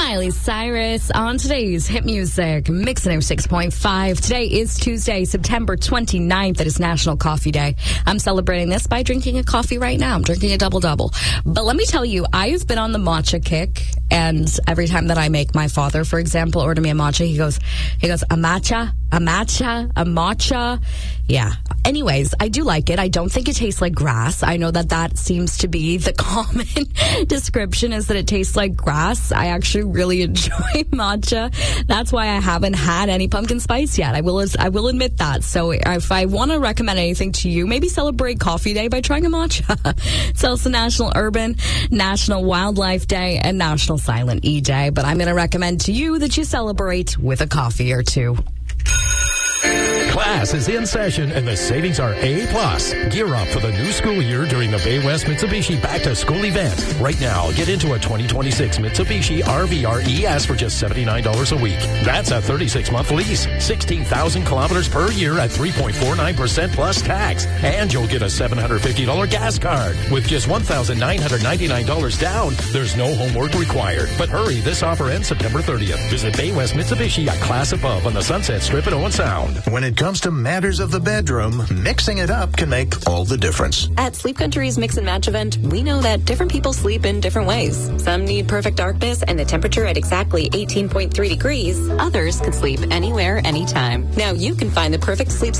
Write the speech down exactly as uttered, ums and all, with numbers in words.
Miley Cyrus on today's Hit Music, Mix oh six point five. Today is Tuesday, September twenty-ninth. It is National Coffee Day. I'm celebrating this by drinking a coffee right now. I'm drinking a double-double. But let me tell you, I've been on the matcha kick, and every time that I make my father, for example, order me a matcha, he goes, he goes, a matcha, a matcha, a matcha. Yeah. Anyways, I do like it. I don't think it tastes like grass. I know that that seems to be the common description, is that it tastes like grass. I actually really enjoy matcha. That's why I haven't had any pumpkin spice yet. I will I will admit that. So if I want to recommend anything to you, maybe celebrate Coffee Day by trying a matcha. It's also National Urban, National Wildlife Day, and National Silent E Day. But I'm going to recommend to you that you celebrate with a coffee or two. Class is in session and the savings are A plus. Gear up for the new school year during the Bay West Mitsubishi Back to School event. Right now, get into a twenty twenty-six Mitsubishi R V R E S for just seventy-nine dollars a week. That's a thirty-six month lease, sixteen thousand kilometers per year at three point four nine percent plus tax. And you'll get a seven hundred fifty dollars gas card. With just one thousand nine hundred ninety-nine dollars down, there's no homework required. But hurry, this offer ends September thirtieth. Visit Bay West Mitsubishi at Class Above on the Sunset Strip at Owen Sound. When it comes to matters of the bedroom, mixing it up can make all the difference. At Sleep Country's Mix and Match event, we know that different people sleep in different ways. Some need perfect darkness and the temperature at exactly eighteen point three degrees. Others can sleep anywhere, anytime. Now you can find the perfect sleep